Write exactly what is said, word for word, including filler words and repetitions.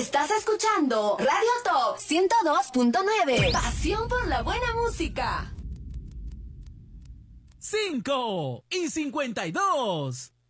Estás escuchando Radio Top ciento dos punto nueve. Pasión por la buena música. Cinco y cincuenta y dos.